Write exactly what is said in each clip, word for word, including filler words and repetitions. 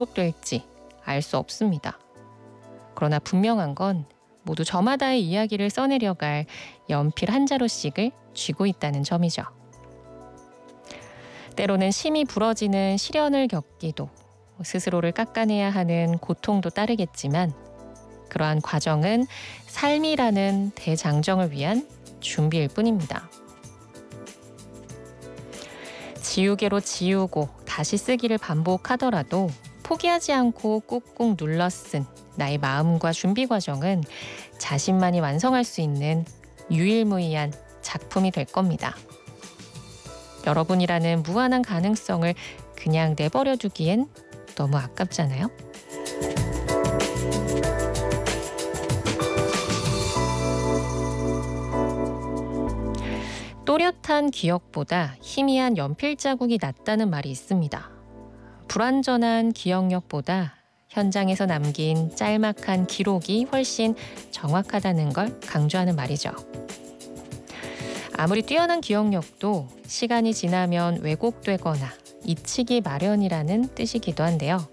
될지 알 수 없습니다. 그러나 분명한 건 모두 저마다의 이야기를 써내려갈 연필 한 자루씩을 쥐고 있다는 점이죠. 때로는 심이 부러지는 시련을 겪기도, 스스로를 깎아내야 하는 고통도 따르겠지만 그러한 과정은 삶이라는 대장정을 위한 준비일 뿐입니다. 지우개로 지우고 다시 쓰기를 반복하더라도 포기하지 않고 꾹꾹 눌러 쓴 나의 마음과 준비 과정은 자신만이 완성할 수 있는 유일무이한 작품이 될 겁니다. 여러분이라는 무한한 가능성을 그냥 내버려 두기엔 너무 아깝잖아요. 또렷한 기억보다 희미한 연필 자국이 낫다는 말이 있습니다. 불완전한 기억력보다 현장에서 남긴 짤막한 기록이 훨씬 정확하다는 걸 강조하는 말이죠. 아무리 뛰어난 기억력도 시간이 지나면 왜곡되거나 잊히기 마련이라는 뜻이기도 한데요.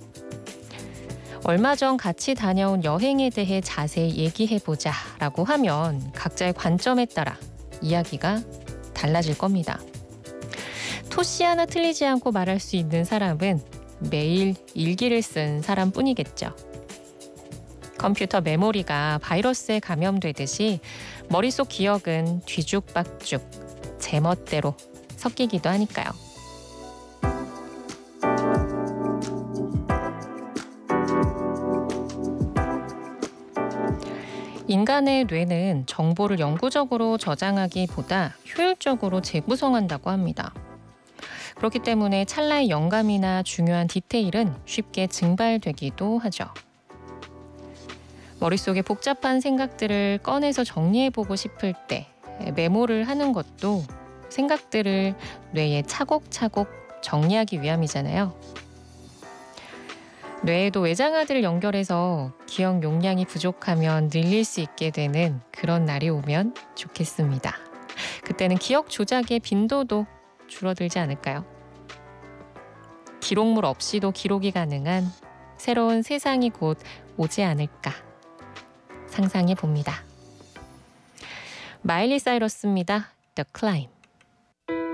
얼마 전 같이 다녀온 여행에 대해 자세히 얘기해보자 라고 하면 각자의 관점에 따라 이야기가 달라질 겁니다. 토씨 하나 틀리지 않고 말할 수 있는 사람은 매일 일기를 쓴 사람뿐이겠죠. 컴퓨터 메모리가 바이러스에 감염되듯이 머릿속 기억은 뒤죽박죽 제멋대로 섞이기도 하니까요. 인간의 뇌는 정보를 영구적으로 저장하기보다 효율적으로 재구성한다고 합니다. 그렇기 때문에 찰나의 영감이나 중요한 디테일은 쉽게 증발되기도 하죠. 머릿속에 복잡한 생각들을 꺼내서 정리해보고 싶을 때 메모를 하는 것도 생각들을 뇌에 차곡차곡 정리하기 위함이잖아요. 뇌에도 외장하드를 연결해서 기억 용량이 부족하면 늘릴 수 있게 되는 그런 날이 오면 좋겠습니다. 그때는 기억 조작의 빈도도 줄어들지 않을까요? 기록물 없이도 기록이 가능한 새로운 세상이 곧 오지 않을까 상상해 봅니다. 마일리 사이러스입니다. The Climb.